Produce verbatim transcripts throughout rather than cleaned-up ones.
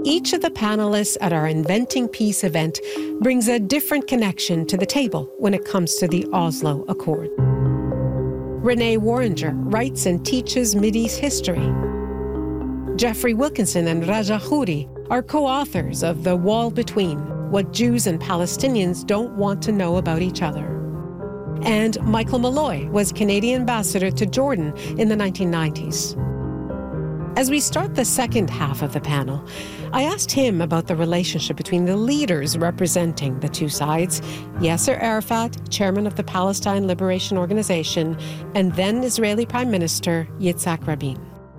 Each of the panelists at our Inventing Peace event brings a different connection to the table when it comes to the Oslo Accord. Renee Warringer writes and teaches Mideast history. Jeffrey Wilkinson and Raja Khoury are co-authors of The Wall Between: What Jews and Palestinians Don't Want to Know About Each Other. And Michael Malloy was Canadian ambassador to Jordan in the nineteen nineties. As we start the second half of the panel, I asked him about the relationship between the leaders representing the two sides, Yasser Arafat, chairman of the Palestine Liberation Organization, and then Israeli Prime Minister Yitzhak Rabin.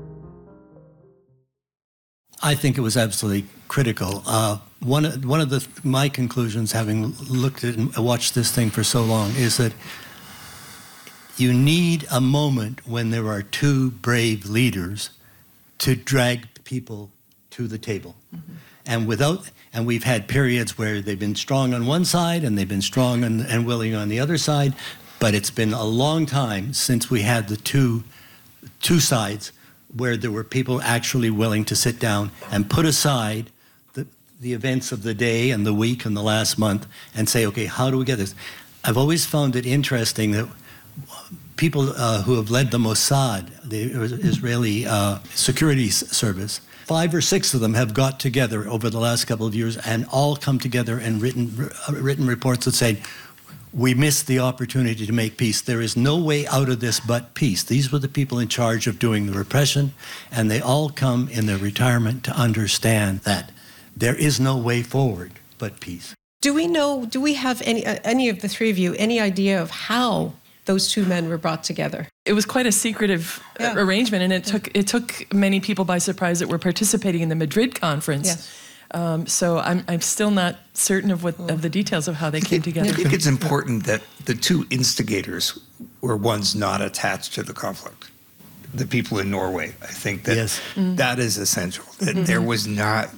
I think it was absolutely critical. Uh, one, one of the, my conclusions, having looked at and watched this thing for so long, is that you need a moment when there are two brave leaders to drag people to the table. Mm-hmm. And without, and we've had periods where they've been strong on one side and they've been strong and, and willing on the other side, but it's been a long time since we had the two, two sides where there were people actually willing to sit down and put aside the, the events of the day and the week and the last month and say, okay, how do we get this? I've always found it interesting that people uh, who have led the Mossad, the Israeli uh, security service, five or six of them have got together over the last couple of years and all come together and written, uh, written reports that say, we missed the opportunity to make peace. There is no way out of this but peace. These were the people in charge of doing the repression, and they all come in their retirement to understand that there is no way forward but peace. Do we know, do we have any, uh, any of the three of you, any idea of how those two men were brought together? It was quite a secretive yeah. arrangement, and it yeah. took it took many people by surprise that were participating in the Madrid conference. Yes. Um, so I'm I'm still not certain of what of the details of how they came together. I think it's important that the two instigators were ones not attached to the conflict. The people in Norway. I think that yes. mm. that is essential. That mm-hmm. there was not